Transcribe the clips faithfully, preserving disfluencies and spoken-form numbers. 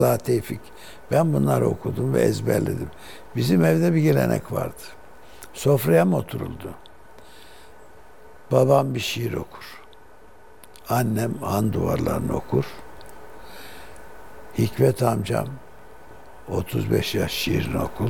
Daha Tevfik. Ben bunları okudum ve ezberledim. Bizim evde bir gelenek vardı. Sofraya mı oturuldu? Babam bir şiir okur. Annem han duvarlarını okur. Hikmet amcam otuz beş yaş şiirini okur.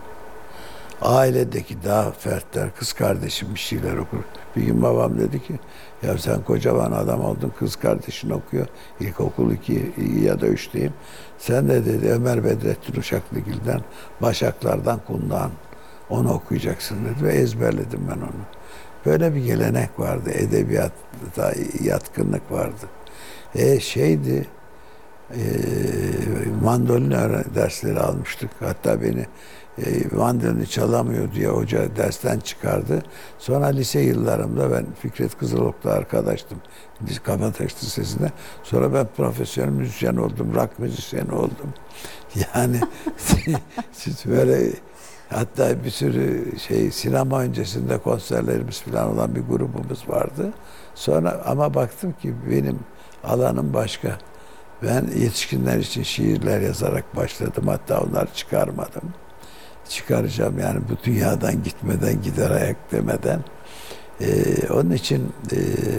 Ailedeki daha fertler, kız kardeşim bir şeyler okur. Bir gün babam dedi ki, ya sen kocaman adam oldun, kız kardeşin okuyor. İlkokul iki ya da üç diyeyim. Sen de dedi Ömer Bedrettin Uşaklıgil'den, Başaklardan Kundağan onu okuyacaksın dedi ve ezberledim ben onu. Böyle bir gelenek vardı, edebiyatta yatkınlık vardı. E şeydi, e, mandolin dersleri almıştık. Hatta beni e, mandolini çalamıyor diye hoca dersten çıkardı. Sonra lise yıllarımda ben Fikret Kızılok'la arkadaştım. Biz Kabataş Lisesi'nde. Sonra ben profesyonel müzisyen oldum, rock müzisyeni oldum. Yani siz böyle hatta bir sürü şey sinema öncesinde konserlerimiz falan olan bir grubumuz vardı. Sonra ama baktım ki benim alanım başka. Ben yetişkinler için şiirler yazarak başladım. Hatta onları çıkarmadım. Çıkaracağım yani bu dünyadan gitmeden, gider ayak demeden. Ee, onun için e,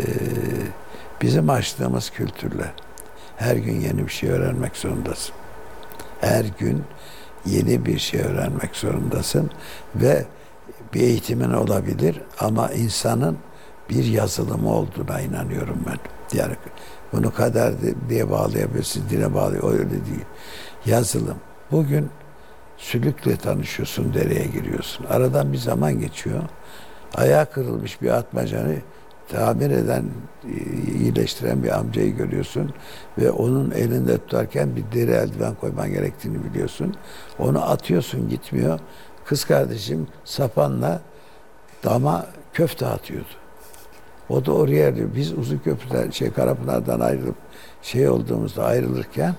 bizim açtığımız kültürle her gün yeni bir şey öğrenmek zorundasın. Her gün yeni bir şey öğrenmek zorundasın ve bir eğitimin olabilir ama insanın bir yazılımı olduğuna inanıyorum ben. Yani bunu kader diye bağlayabilirsin, dine bağlıyor, öyle değil. Yazılım. Bugün sülükle tanışıyorsun, dereye giriyorsun. Aradan bir zaman geçiyor. Ayağı kırılmış bir atmacanı tamir eden, iyileştiren bir amcayı görüyorsun ve onun elinde tutarken bir deri eldiven koyman gerektiğini biliyorsun. Onu atıyorsun, gitmiyor. Kız kardeşim sapanla dama köfte atıyordu. O da oraya diyor. Biz Uzunköprü'den, şey Karapınar'dan ayrılıp şey olduğumuzda ayrılırken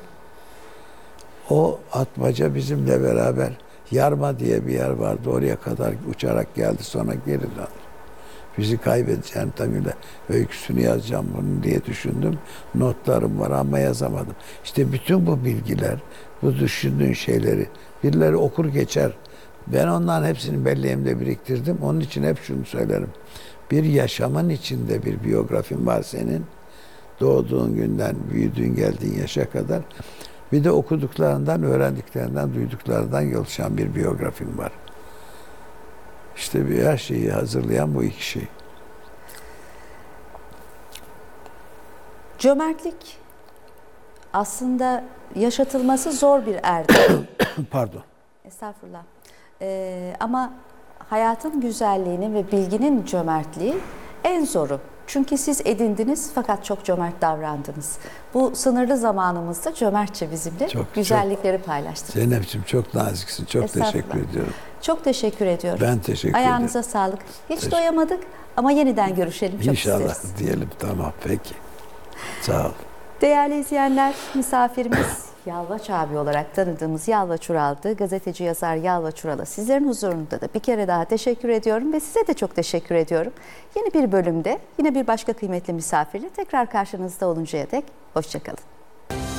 o atmaca bizimle beraber Yarma diye bir yer vardı. Oraya kadar uçarak geldi. Sonra geri döndü. Bizi kaybedeceğim tabii de öyküsünü yazacağım bunu diye düşündüm. Notlarım var ama yazamadım. İşte bütün bu bilgiler, bu düşündüğün şeyleri birileri okur geçer. Ben onların hepsini belleğimde biriktirdim. Onun için hep şunu söylerim. Bir yaşamın içinde bir biyografin var senin. Doğduğun günden büyüdüğün geldiğin yaşa kadar. Bir de okuduklarından, öğrendiklerinden, duyduklarından oluşan bir biyografin var. İşte bir her şeyi hazırlayan bu iki şey. Cömertlik aslında yaşatılması zor bir erdem. Pardon. Estağfurullah. Ee, ama hayatın güzelliğinin ve bilginin cömertliği en zoru. Çünkü siz edindiniz fakat çok cömert davrandınız. Bu sınırlı zamanımızda cömertçe bizimle çok, güzellikleri çok, paylaştınız. Zeynep'ciğim çok naziksin. Çok teşekkür ediyorum. Çok teşekkür ediyorum. Ben teşekkür ederim. Ayağınıza sağlık. Hiç teşekkür. doyamadık ama yeniden görüşelim. Çok İnşallah isteriz. diyelim. Tamam peki. Sağ ol. Değerli izleyenler, misafirimiz Yalvaç abi olarak tanıdığımız Yalvaç Ural'dı. Gazeteci yazar Yalvaç Ural'a sizlerin huzurunda da bir kere daha teşekkür ediyorum ve size de çok teşekkür ediyorum. Yeni bir bölümde yine bir başka kıymetli misafirle tekrar karşınızda oluncaya dek hoşça kalın.